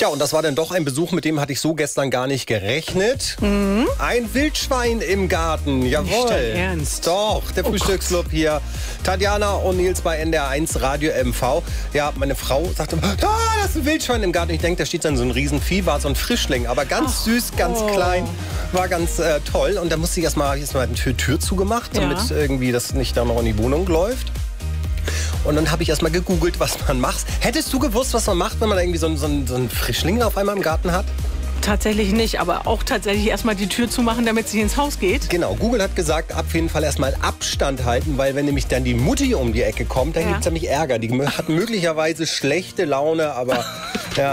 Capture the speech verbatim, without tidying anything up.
Ja, und das war dann doch ein Besuch, mit dem hatte ich so gestern gar nicht gerechnet. Mhm. Ein Wildschwein im Garten, jawohl. Nicht dein Ernst? Doch, der Oh Frühstücksclub hier. Tatjana und Nils bei N D R eins Radio M V. Ja, meine Frau sagte, ah, das ist ein Wildschwein im Garten. Ich denke, da steht dann so ein Riesenvieh, war so ein Frischling, aber ganz Ach, süß, ganz oh. klein, war ganz äh, toll. Und da musste ich erstmal erst mal die Tür, Tür zugemacht, damit Ja. irgendwie das nicht da noch in die Wohnung läuft. Und dann habe ich erstmal gegoogelt, was man macht. Hättest du gewusst, was man macht, wenn man irgendwie so einen, so einen, so einen Frischling auf einmal im Garten hat? Tatsächlich nicht, aber auch tatsächlich erstmal die Tür zumachen, damit sie ins Haus geht. Genau, Google hat gesagt, auf jeden Fall erstmal Abstand halten, weil wenn nämlich dann die Mutti um die Ecke kommt, dann Ja. gibt es nämlich Ärger. Die hat möglicherweise schlechte Laune, aber ja.